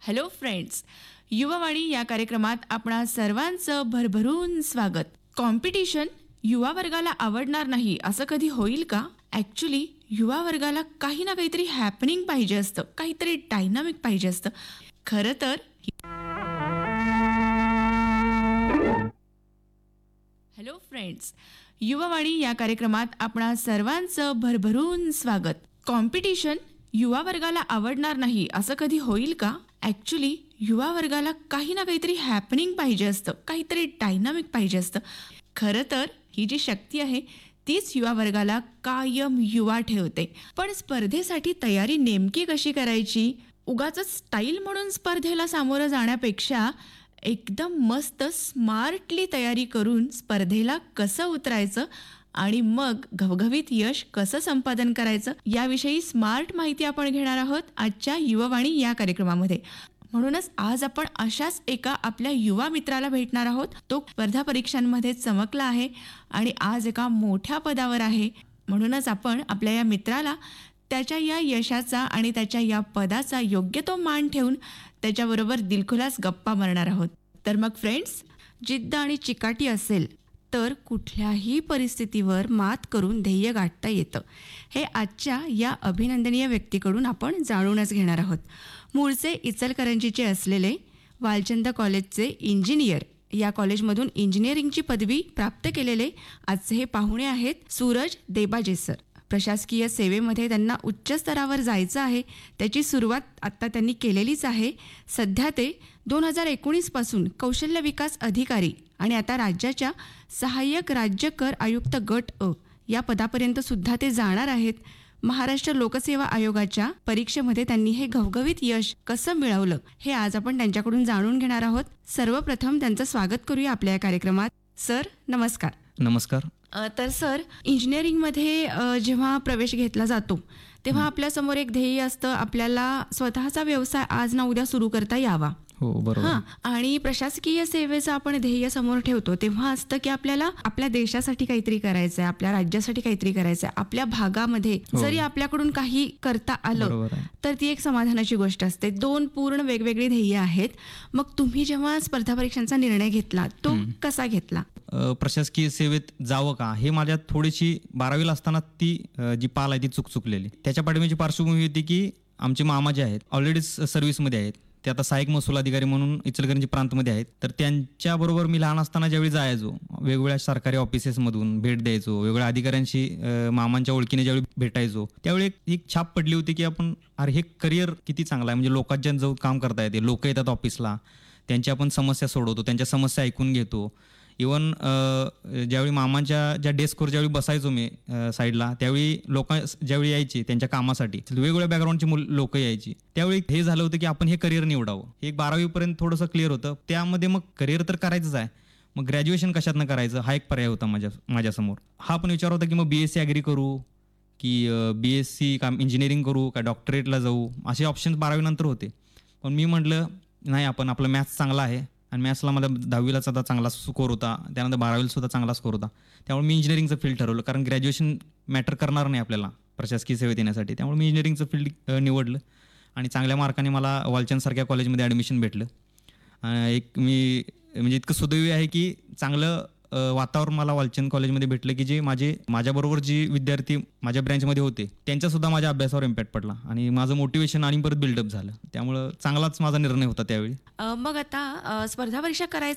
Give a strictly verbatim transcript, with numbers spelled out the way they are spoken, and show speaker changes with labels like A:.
A: Hello friends, Yuvavani या कार्यक्रमात आपणा सर्वांचं भरभरून स्वागत. कॉम्पिटिशन युवा वर्गाला आवडणार नाही असं कधी होईल का? ॲक्च्युली युवा वर्गाला काही ना काहीतरी हॅपनिंग पाहिजे असतं, काहीतरी डायनामिक पाहिजे असतं. खरं तर हॅलो फ्रेंड्स, युवावाणी या कार्यक्रमात आपणा सर्वांचं भरभरून स्वागत. कॉम्पिटिशन युवा वर्गाला आवडणार नाही असं कधी होईल का? ॲक्च्युली युवा वर्गाला काही ना काहीतरी हॅपनिंग पाहिजे असतं, काहीतरी डायनामिक पाहिजे असतं. खरं तर ही जी शक्ती आहे तीच युवा वर्गाला कायम युवा ठेवते. पण स्पर्धेसाठी तयारी नेमकी कशी करायची? उगाच स्टाईल म्हणून स्पर्धेला सामोरं जाण्यापेक्षा एकदम मस्त स्मार्टली तयारी करून स्पर्धेला कसं उतरायचं आणि मग घवघवीत यश कसं संपादन करायचं याविषयी स्मार्ट माहिती आपण घेणार आहोत आजच्या युवावाणी या कार्यक्रमामध्ये. म्हणूनच आज आपण अशाच एका आपल्या युवा मित्राला भेटणार आहोत. तो स्पर्धा परीक्षांमध्ये चमकला आहे आणि आज एका मोठ्या पदावर आहे. म्हणूनच आपण आपल्या या मित्राला त्याच्या या यशाचा आणि त्याच्या या पदाचा योग्य तो मान ठेवून त्याच्याबरोबर दिलखुलास गप्पा मारणार आहोत. तर मग फ्रेंड्स, जिद्द आणि चिकाटी असेल तर कुठल्याही परिस्थितीवर मात करून ध्येय गाठता येतं, हे आजच्या या अभिनंदनीय व्यक्तीकडून आपण जाणूनच घेणार आहोत. मूळचे इचलकरंजीचे असलेले वालचंद कॉलेजचे इंजिनियर, या कॉलेजमधून इंजिनिअरिंगची पदवी प्राप्त केलेले आजचे हे पाहुणे आहेत सूरज देबाजे सर. प्रशासकीय सेवेमध्ये त्यांना उच्च स्तरावर जायचं आहे. त्याची सुरुवात आत्ता त्यांनी केलेलीच आहे. सध्या ते दोन हजार एकोणीसपासून कौशल्य विकास अधिकारी आणि आता राज्याच्या सहाय्यक राज्य कर आयुक्त गट अ या पदापर्यंत सुद्धा ते जाणार आहेत. महाराष्ट्र लोकसेवा आयोगाच्या परीक्षेमध्ये त्यांनी हे घवघवीत यश कसं मिळवलं हे आज आपण त्यांच्याकडून जाणून घेणार आहोत. सर्वप्रथम त्यांचं स्वागत करूया आपल्या या कार्यक्रमात. सर नमस्कार.
B: नमस्कार.
A: तर सर, इंजिनिअरिंगमध्ये जेव्हा प्रवेश घेतला जातो तेव्हा आपल्यासमोर एक ध्येय असतं, आपल्याला स्वतःचा व्यवसाय आज ना उद्या सुरू करता यावा.
B: हो, बरोबर.
A: हां, आणि प्रशासकीय सेवेचं आपण ध्येय समोर ठेवतो तेव्हा असतं की आपल्याला आपल्या देशासाठी काहीतरी करायचं आहे, आपल्या राज्यासाठी काहीतरी करायचं आहे, आपल्या भागामध्ये जरी आपल्याकडून काही करता आलं तर ती एक समाधानाची गोष्ट असते. दोन पूर्ण वेगवेगळी ध्येय आहेत. मग तुम्ही जेव्हा स्पर्धा परीक्षांचा निर्णय घेतला तो कसा घेतला?
B: प्रशासकीय सेवेत जावं का हे माझ्यात थोडीशी बारावीला असताना ती जी पाल आहे ती चूक चुकलेली. त्याच्या पाठीमागची पार्श्वभूमी होती की आमचे मामा जे आहेत ऑलरेडी सर्व्हिसमध्ये आहेत, ते आता सहाय्यक महसूल अधिकारी म्हणून इचलकरंजी प्रांतमध्ये आहेत. तर त्यांच्याबरोबर मी लहान असताना ज्यावेळी जायचो वेगवेगळ्या सरकारी ऑफिसेसमधून भेट द्यायचो, वेगवेगळ्या अधिकाऱ्यांशी मामांच्या ओळखीने ज्यावेळी भेटायचो त्यावेळी एक छाप पडली होती की आपण अरे हे करिअर किती चांगलं आहे, म्हणजे लोकांच्या जवळ काम करता येते, लोक येतात ऑफिसला, त्यांची आपण समस्या सोडवतो, त्यांच्या समस्या ऐकून घेतो. इवन ज्यावेळी मामांच्या ज्या डेस्कवर ज्यावेळी बसायचो मी साईडला त्यावेळी लोक ज्यावेळी यायची त्यांच्या कामासाठी वेगवेगळ्या बॅकग्राऊंडची मुलं लोक यायची, त्यावेळी हे झालं होतं की आपण हे करिअर निवडावं. हे एक बारावीपर्यंत थोडंसं क्लिअर होतं. त्यामध्ये मग करिअर तर करायचंच आहे, मग ग्रॅज्युएशन कशातनं करायचं हा एक पर्याय होता माझ्या माझ्यासमोर. हा पण विचार होता की मग बी एस सी ॲग्री करू की बी एस सी का इंजिनिअरिंग करू का डॉक्टरेटला जाऊ, असे ऑप्शन्स बारावीनंतर होते. पण मी म्हटलं नाही, आपण आपलं मॅथ्स चांगला आहे आणि मॅथ्सला मला दहावीला सुद्धा चांगला स्कोर होता, त्यानंतर बारावीला सुद्धा चांगला स्कोर होता. त्यामुळे मी इंजिनिअरिंगचं फील्ड ठरवलं, कारण ग्रॅज्युएशन मॅटर करणार नाही आपल्याला प्रशासकीय सेवेत येण्यासाठी. त्यामुळे मी इंजिनिअरिंगचं फील्ड निवडलं आणि चांगल्या मार्काने मला वालचंदसारख्या कॉलेजमध्ये ॲडमिशन भेटलं. एक मी म्हणजे इतकं सुदैवी आहे की चांगलं वातावरण मला वालचंद कॉलेजमध्ये भेटलं की जे माझे माझ्याबरोबर जी विद्यार्थी माझ्या ब्रँचमध्ये होते त्यांच्यासुद्धा माझ्या अभ्यासावर इम्पॅक्ट पडला आणि माझं मोटिवेशन आणि परत बिल्डअप झालं. त्यामुळं चांगलाच माझा निर्णय होता त्यावेळी.
A: मग आता स्पर्धा परीक्षा करायचं